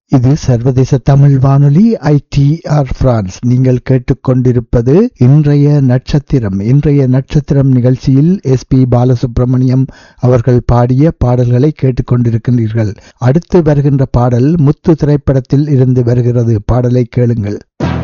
இது சர்வதேச தமிழ் வானொலி ITR பிரான்ஸ். நீங்கள் கேட்டுக்கொண்டிருப்பது இன்றைய நட்சத்திரம் நிகழ்ச்சியில் SP பாலசுப்ரமணியம் அவர்கள் பாடிய பாடல்களை கேட்டுக்கொண்டிருக்கின்றீர்கள். அடுத்து வருகின்ற பாடல் முத்து திரைப்படத்தில் இருந்து வருகிறது. பாடலை கேளுங்கள்.